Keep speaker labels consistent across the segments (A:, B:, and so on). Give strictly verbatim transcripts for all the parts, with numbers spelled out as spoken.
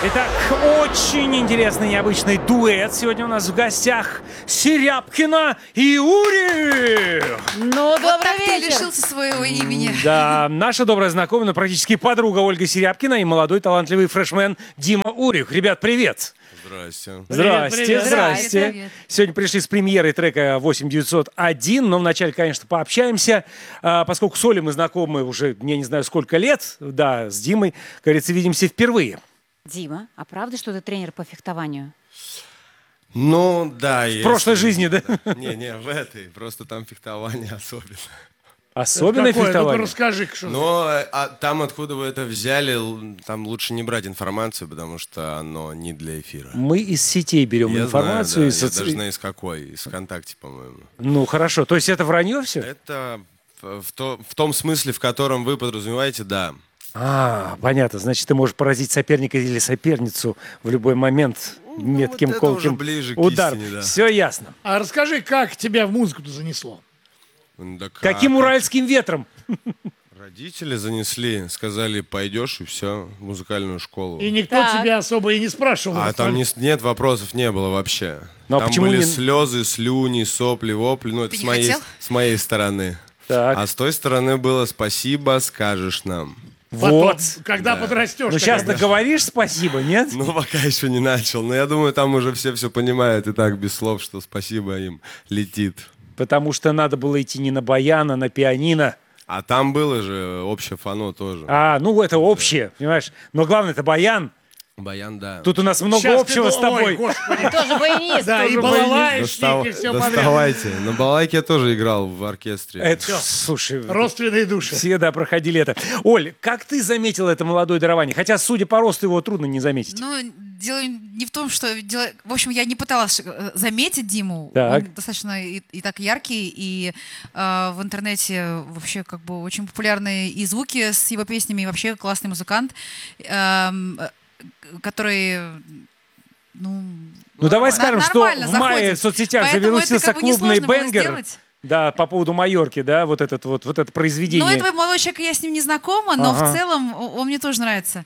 A: Итак, очень интересный, необычный дуэт. Сегодня у нас в гостях Серябкина и Ури.
B: Ну,
C: Вот
B: добрый
C: так ты
B: вечер.
C: лишился своего имени.
A: Да, наша добрая знакомая, но практически подруга Ольга Серябкина и молодой талантливый фрешмен Дима Урих. Ребят, привет.
D: Здрасте.
A: Здрасте,
B: привет.
A: здрасте.
C: Привет.
A: Сегодня пришли с премьерой трека восемь девятьсот один, но вначале, конечно, пообщаемся, а, поскольку с Олей мы знакомы уже, я не знаю, сколько лет, да, с Димой, как говорится, видимся впервые.
B: Дима, а правда, что ты тренер по фехтованию?
D: Ну, да.
A: В прошлой жизни, да?
D: Не-не, в этой. Просто там фехтование особенно.
A: Особенное
E: Какое? Ну-ка
A: фехтование.
E: расскажи, что.
D: Но а там, откуда вы это взяли, л- там лучше не брать информацию, потому что оно не для эфира.
A: Мы из сетей берем
D: Я
A: информацию.
D: знаю,
A: из
D: да,
A: соци-
D: я даже знаю, из какой. Из ВКонтакте, по-моему.
A: Ну, хорошо. То есть это вранье все?
D: Это в, в то- в том смысле, в котором вы подразумеваете, да.
A: А, понятно. Значит, ты можешь поразить соперника или соперницу в любой момент метким,
D: вот это
A: колким
D: уже ближе к
A: ударом.
D: истине, да.
A: Все ясно.
E: А расскажи, как тебя в музыку-то занесло?
D: Ну, да как?
A: Каким уральским ветром?
D: Родители занесли, сказали, пойдешь и все, в музыкальную школу.
E: И никто
B: Так.
E: тебя особо и не спрашивал.
D: А
E: вот
D: там
E: только-
D: не с- нет вопросов, не было вообще.
A: Ну, а
D: там
A: почему
D: были
A: не-
D: слезы, слюни, сопли, вопли. Ну, это
C: Ты
D: с
C: не
D: моей,
C: хотел?
D: с моей стороны.
A: Так.
D: А с той стороны было спасибо, скажешь нам.
E: Потом,
A: Вот.
E: когда подрастешь.
A: Ну, сейчас
E: когда-
A: договоришь спасибо, нет?
D: Ну, пока еще не начал. Но я думаю, там уже все все понимают и так без слов, что спасибо им летит.
A: Потому что надо было идти не на баян, а на пианино.
D: А там было же общее фано тоже.
A: А, ну это общее, понимаешь? Но главное, это баян.
D: Баян, да.
A: Тут у нас много
E: Сейчас
A: общего
E: ты-
A: с тобой.
E: Ой, господи.
B: Тоже баянист.
E: Да, и
B: тоже
E: балалайшник,
D: Достав-
E: и все подряд.
D: Доставайте. На балалайке я тоже играл в оркестре.
A: Это, слушай,
E: Родственные души.
A: все, да, проходили это. Оль, как ты заметила это молодое дарование? Хотя, судя по росту, его трудно не заметить.
C: Ну, дело не в том, что... Дело... В общем, я не пыталась э, заметить Диму.
A: Так.
C: Он достаточно и, и так яркий, и э, в интернете вообще как бы очень популярные и звуки с его песнями, и вообще классный музыкант, эм, э, который... Ну,
A: Ну, давай
C: на-
A: скажем, что
C: нормально
A: в мае
C: заходит.
A: в соцсетях
C: Поэтому
A: завирусился
C: это как бы
A: клубный
C: несложно было
A: бенгер.
C: сделать.
A: Да, по поводу Майорки, да, вот, этот, вот, вот это произведение.
C: Ну, этого молодого человека я с ним не знакома, но
A: Ага.
C: в целом о- он мне тоже нравится.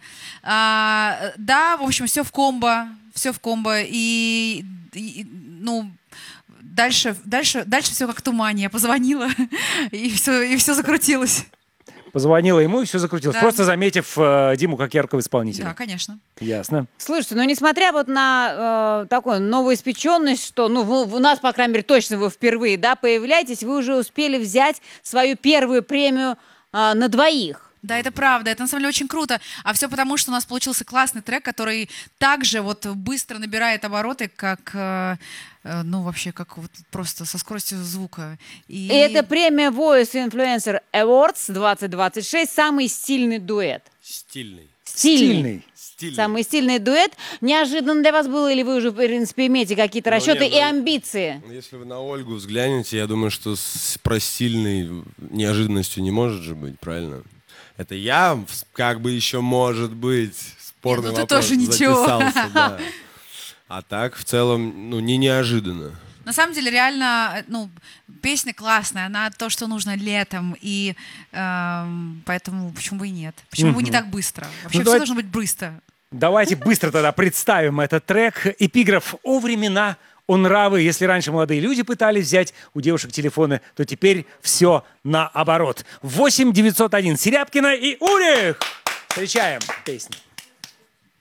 C: А, да, в общем, все в комбо, все в комбо. И, и, ну, дальше, дальше, дальше все как в тумане. Я позвонила, и все, и все закрутилось.
A: Позвонила ему, и все закрутилось.
C: Да.
A: Просто заметив э, Диму как яркого исполнителя.
C: Да, конечно.
A: Ясно.
B: Слушайте, ну несмотря вот на э, такую новоиспеченность, что, ну, вы- у нас, по крайней мере, точно вы впервые, да, появляетесь, вы уже успели взять свою первую премию э, на двоих.
C: Да, это правда, это на самом деле очень круто. А все потому, что у нас получился классный трек, который также вот быстро набирает обороты, как, э, э, ну, вообще, как вот просто со скоростью звука. И,
B: И это премия Voice Influencer Awards двадцать двадцать шесть, самый стильный дуэт.
D: Стильный.
B: Стильный.
D: Стильный.
B: Самый стильный дуэт. Неожиданно для вас было, или вы уже, в принципе, имеете какие-то
D: Ну,
B: расчеты
D: не,
B: и
D: ну,
B: амбиции?
D: Ну, Если вы на Ольгу взглянете, я думаю, что с про стильной неожиданностью не может же быть, правильно? Это я, как бы еще может быть, спорный
C: Не, ну ты
D: вопрос,
C: тоже ничего.
D: записался, да. А так, в целом, ну, не неожиданно.
C: На самом деле, реально, ну, песня классная, она то, что нужно летом, и эм, поэтому почему бы и нет? Почему бы не так быстро? Вообще
A: Ну,
C: все
A: давай-
C: должно быть быстро.
A: Давайте быстро тогда представим этот трек. Эпиграф «О времена, о нравы». Если раньше молодые люди пытались взять у девушек телефоны, то теперь все наоборот. восемь девятьсот один. Серябкина и Урих. Встречаем песню.